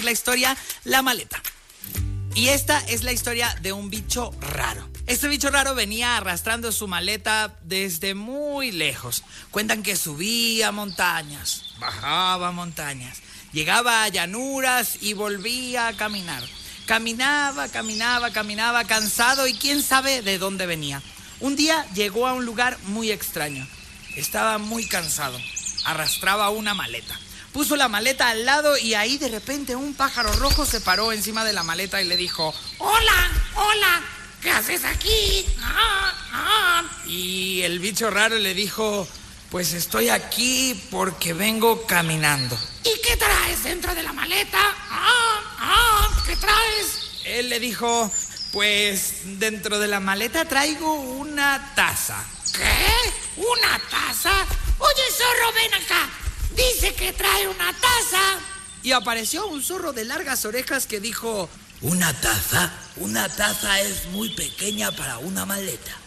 la historia La Maleta. Y esta es la historia de un bicho raro. Este bicho raro venía arrastrando su maleta desde muy lejos. Cuentan que subía montañas, bajaba montañas, llegaba a llanuras y volvía a caminar. Caminaba, cansado y quién sabe de dónde venía. Un día llegó a un lugar muy extraño. Estaba muy cansado. Arrastraba una maleta. Puso la maleta al lado y ahí de repente un pájaro rojo se paró encima de la maleta y le dijo: ¡Hola! ¡Hola! ¿Qué haces aquí? Y el bicho raro le dijo: pues estoy aquí porque vengo caminando. ¿Y qué traes dentro de la maleta? ¿Qué traes? Él le dijo: pues dentro de la maleta traigo una taza. ¿Qué? ¿Una taza? Oye, zorro, ven acá. Dice que trae una taza. Y apareció un zorro de largas orejas que dijo: ¿una taza? Una taza es muy pequeña para una maleta.